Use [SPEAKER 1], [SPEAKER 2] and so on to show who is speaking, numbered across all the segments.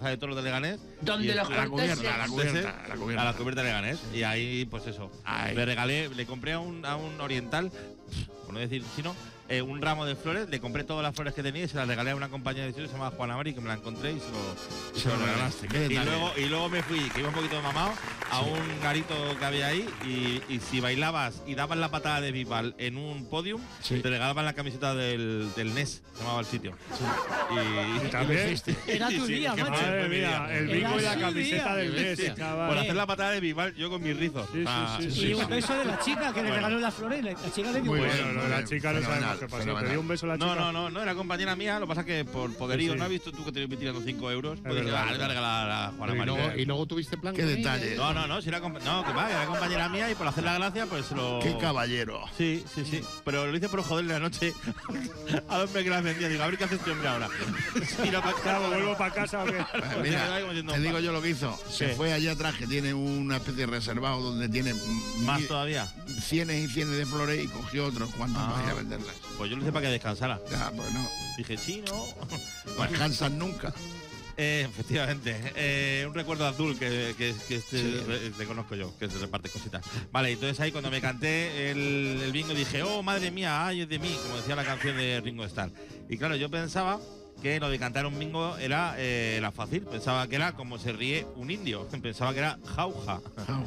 [SPEAKER 1] Plaza de Toros de Leganés.
[SPEAKER 2] Donde los
[SPEAKER 3] la
[SPEAKER 2] cortes
[SPEAKER 3] cubierta, la cubierta.
[SPEAKER 1] A la cubierta de Leganés. Y ahí, pues eso. Le compré a un oriental, por no decir chino, un ramo de flores, le compré todas las flores que tenía y se las regalé a una compañía de estudio que se llama Juana Mari, que me la encontré y se lo regalaste. Y luego me fui, que iba un poquito mamado, a un garito que había ahí y si bailabas y dabas la patada de Bisbal en un podium, te regalaban la camiseta del NES, se llamaba el sitio.
[SPEAKER 3] Y también
[SPEAKER 4] era tu día, macho.
[SPEAKER 3] Madre mía, el bingo y la camiseta del NES.
[SPEAKER 1] Por hacer la patada de Bisbal, yo con mis rizos.
[SPEAKER 4] Y un beso de la chica que le regaló las flores, la chica le dio
[SPEAKER 3] muy
[SPEAKER 4] un beso.
[SPEAKER 3] bueno, la chica no sabemos qué pasó. ¿Te dio un beso a la chica?
[SPEAKER 1] No, era compañera mía, lo que pasa es que por poderío, ¿no has visto tú que te estoy tirando 5 euros? Pues le voy a regalar a Juana María.
[SPEAKER 5] Y luego tuviste plan.
[SPEAKER 3] Qué detalle.
[SPEAKER 1] No, si era compañera mía y por hacer la gracia, pues lo.
[SPEAKER 3] Qué caballero.
[SPEAKER 1] Sí. Pero lo hice por joderle la noche al hombre que las vendía. Digo, a ver qué hace este hombre ahora.
[SPEAKER 3] ¿Vuelvo para casa o qué? Mira, te digo yo lo que hizo. Se fue allá atrás, que tiene una especie de reservado donde tiene
[SPEAKER 1] más todavía.
[SPEAKER 3] Cienes y cienes de flores y cogió otros cuantos para ir a venderlas.
[SPEAKER 1] Pues yo lo hice para que descansara.
[SPEAKER 3] Ya, pues no.
[SPEAKER 1] Dije, chino.
[SPEAKER 3] No descansan nunca.
[SPEAKER 1] Efectivamente. Un recuerdo azul que te conozco yo, que se reparte cositas. Vale, entonces ahí cuando me canté el bingo dije, oh, madre mía, ay, es de mí, como decía la canción de Ringo Starr. Y claro, yo pensaba que lo de cantar un bingo era fácil. Pensaba que era como se ríe un indio. Pensaba que era jauja.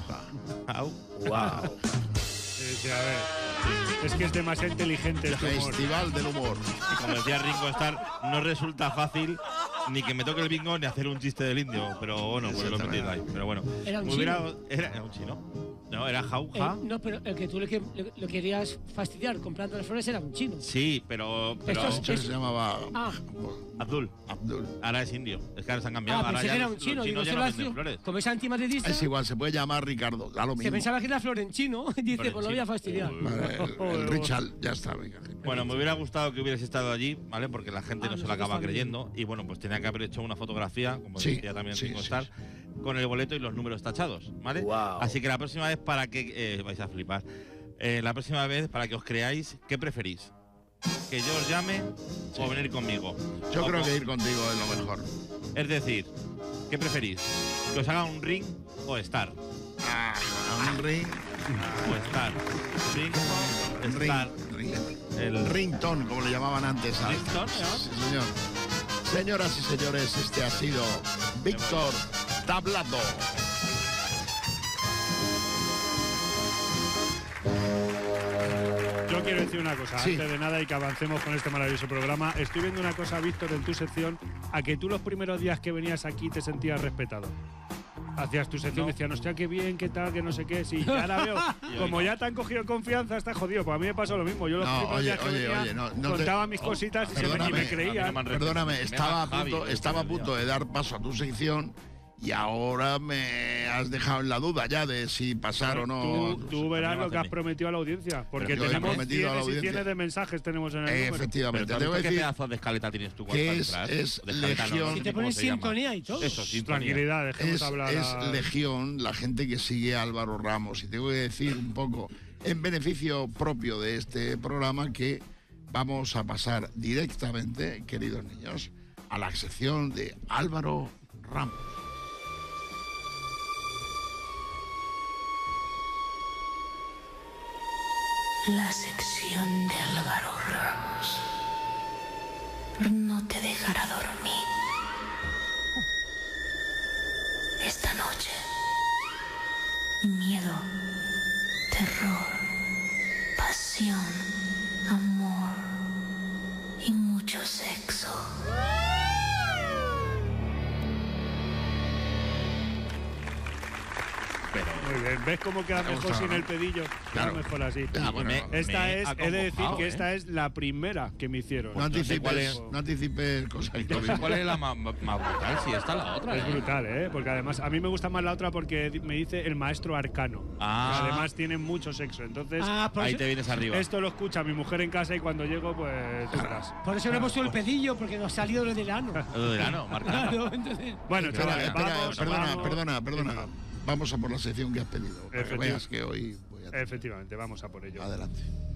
[SPEAKER 2] Wow.
[SPEAKER 3] A
[SPEAKER 5] ver, es que es demasiado inteligente el humor.
[SPEAKER 3] Festival del humor.
[SPEAKER 1] Y como decía Ringo Starr, no resulta fácil ni que me toque el bingo ni hacer un chiste del indio. Pero bueno, pues lo he metido ahí. Pero bueno.
[SPEAKER 4] ¿Era un chino?
[SPEAKER 1] Era un chino. No, era jauja.
[SPEAKER 4] No, pero el que tú lo querías fastidiar comprando las flores era un chino.
[SPEAKER 1] Sí, pero
[SPEAKER 3] se llamaba
[SPEAKER 1] Abdul. Ahora es indio. Es que ahora se han cambiado.
[SPEAKER 4] Pensé
[SPEAKER 1] ahora
[SPEAKER 4] que era un chino.
[SPEAKER 1] Los chinos ya no venden flores.
[SPEAKER 4] Como es antimadridista.
[SPEAKER 3] Es igual, se puede llamar Ricardo. Da lo mismo.
[SPEAKER 4] Se pensaba que era flor en chino. Dice, pues lo voy a fastidiar.
[SPEAKER 3] El Richard, ya está. Venga.
[SPEAKER 1] Bueno, me hubiera gustado que hubieras estado allí, ¿vale? Porque la gente no se lo acaba creyendo. Y bueno, pues tenía que haber hecho una fotografía, como decía también Ringo Starr, con el boleto y los números tachados, ¿vale?
[SPEAKER 2] Wow.
[SPEAKER 1] Así que la próxima vez, para que vais a flipar, la próxima vez, para que os creáis, ¿qué preferís? ¿Que yo os llame o venir conmigo?
[SPEAKER 3] Yo creo que ir contigo es lo mejor.
[SPEAKER 1] Es decir, ¿qué preferís? ¿Que os haga un ring o estar?
[SPEAKER 3] Un ring
[SPEAKER 1] o estar.
[SPEAKER 3] Ring. El ringtone, como le llamaban antes.
[SPEAKER 1] ¿Ringtone?
[SPEAKER 3] Sí, señor. Señoras y señores, este ha sido Víctor Tablado.
[SPEAKER 5] Yo quiero decir una cosa,
[SPEAKER 3] Sí.
[SPEAKER 5] antes de nada y que avancemos con este maravilloso programa. Estoy viendo una cosa, Víctor, en tu sección, a que tú los primeros días que venías aquí te sentías respetado. Hacías tu sección y decían, hostia, qué bien, qué tal, que no sé qué. Sí, ya la veo. Como ya te han cogido confianza, estás jodido. Pues a mí me pasó lo mismo. Yo los primeros días que venía, contaba mis cositas y me creía.
[SPEAKER 3] Perdóname, estaba a punto de dar paso a tu sección y ahora me has dejado en la duda ya de si pasar o no.
[SPEAKER 5] Tú verás lo que has prometido a la audiencia. Porque tenemos cienes y cienes de mensajes tenemos en el número.
[SPEAKER 3] Efectivamente.
[SPEAKER 1] Pero ¿qué pedazo de escaleta tienes tú?
[SPEAKER 3] Es legión.
[SPEAKER 4] Si te pones sintonía y todo.
[SPEAKER 1] Eso,
[SPEAKER 5] tranquilidad, dejemos hablar.
[SPEAKER 3] Es legión la gente que sigue a Álvaro Ramos. Y tengo que decir un poco, en beneficio propio de este programa, que vamos a pasar directamente, queridos niños, a la sección de Álvaro Ramos.
[SPEAKER 6] La sección de Álvaro Ramos no te dejará dormir. Esta noche, miedo, terror, pasión, amor y mucho sexo.
[SPEAKER 5] Muy bien, ¿ves cómo queda mejor sin el pedillo? Queda mejor así. Esta es, he de decir que esta es la primera que me hicieron.
[SPEAKER 3] No anticipes cosas.
[SPEAKER 1] ¿Cuál es la más brutal? Si esta la otra.
[SPEAKER 5] Es brutal, porque además a mí me gusta más la otra porque me dice el maestro arcano. Que además tiene mucho sexo. Entonces,
[SPEAKER 1] ahí te vienes arriba.
[SPEAKER 5] Esto lo escucha mi mujer en casa y cuando llego, pues tú verás.
[SPEAKER 4] Por eso le hemos puesto el pedillo, porque nos ha salido lo del ano.
[SPEAKER 1] Lo del ano, marcado.
[SPEAKER 5] Bueno, chavales,
[SPEAKER 3] perdona. Vamos a por la sección que has pedido. Para que veas que hoy voy a...
[SPEAKER 5] Efectivamente, vamos a por ello.
[SPEAKER 3] Adelante.